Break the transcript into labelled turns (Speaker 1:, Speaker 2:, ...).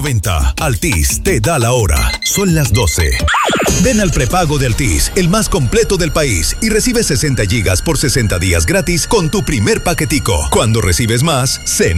Speaker 1: 90. Altis te da la hora. Son las 12. Ven al prepago de Altis, el más completo del país, y recibe 60 gigas por 60 días gratis con tu primer paquetico. Cuando recibes más, se